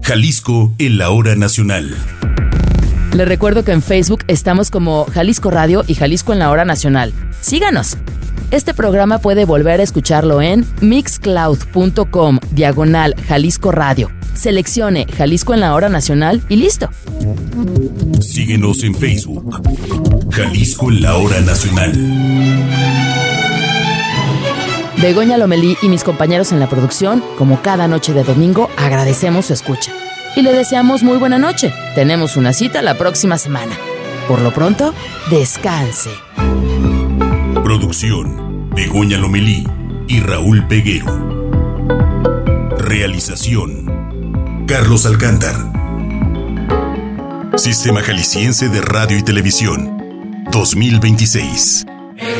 Jalisco en la hora nacional. Les recuerdo que en Facebook estamos como Jalisco Radio y Jalisco en la hora nacional. Síganos. Este programa puede volver a escucharlo en mixcloud.com/Jalisco Radio. Seleccione Jalisco en la hora nacional y listo. Síguenos en Facebook. Jalisco en la hora nacional. Begoña Lomelí y mis compañeros en la producción, como cada noche de domingo, agradecemos su escucha. Y le deseamos muy buena noche. Tenemos una cita la próxima semana. Por lo pronto, descanse. Producción: Begoña Lomelí y Raúl Peguero. Realización: Carlos Alcántar. Sistema Jalisciense de Radio y Televisión 2026.